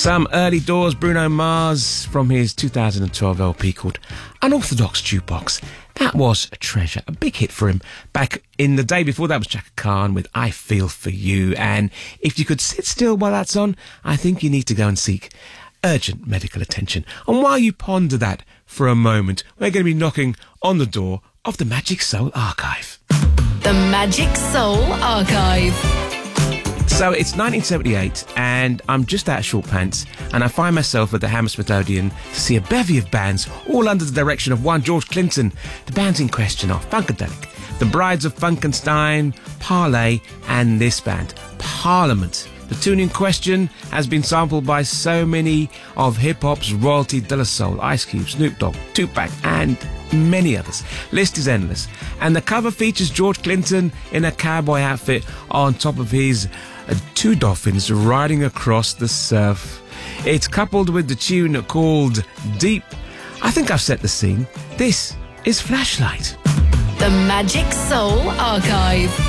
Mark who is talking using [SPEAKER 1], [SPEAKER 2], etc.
[SPEAKER 1] Some early doors Bruno Mars from his 2012 LP called Unorthodox Jukebox. That was a treasure, a big hit for him. Back in the day before that was Chaka Khan with I Feel For You. And if you could sit still while that's on, I think you need to go and seek urgent medical attention. And while you ponder that for a moment, we're going to be knocking on the door of the Magic Soul Archive.
[SPEAKER 2] The Magic Soul Archive.
[SPEAKER 1] So it's 1978 and I'm just out of short pants and I find myself at the Hammersmith Odeon to see a bevy of bands all under the direction of one George Clinton. The bands in question are Funkadelic, The Brides of Funkenstein, Parlay and this band, Parliament. The tune in question has been sampled by so many of hip-hop's royalty, De La Soul, Ice Cube, Snoop Dogg, Tupac and many others. List is endless. And the cover features George Clinton in a cowboy outfit on top of his two dolphins riding across the surf. It's coupled with the tune called Deep. I think I've set the scene. This is Flashlight.
[SPEAKER 2] The Magic Soul Archive.